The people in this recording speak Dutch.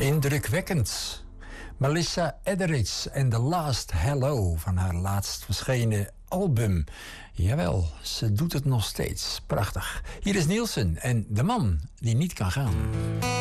Indrukwekkend. Melissa Etheridge en The Last Hello van haar laatst verschenen album. Jawel, ze doet het nog steeds. Prachtig. Hier is Nielsen en De Man die niet kan gaan.